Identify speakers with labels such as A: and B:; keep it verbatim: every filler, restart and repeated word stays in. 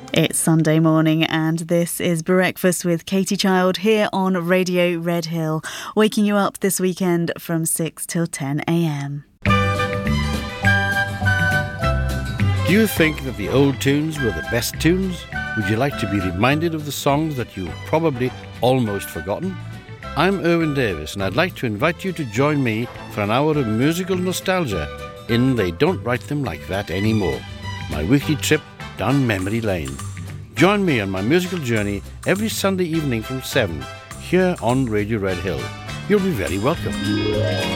A: It's Sunday morning and this is Breakfast with Katie Child here on Radio Red Hill, waking you up this weekend from six till ten a.m.
B: Do you think that the old tunes were the best tunes? Would you like to be reminded of the songs that you've probably almost forgotten? I'm Erwin Davis and I'd like to invite you to join me for an hour of musical nostalgia in They Don't Write Them Like That Anymore, my weekly trip down memory lane. Join me on my musical journey every Sunday evening from seven here on Radio Red Hill. You'll be very welcome.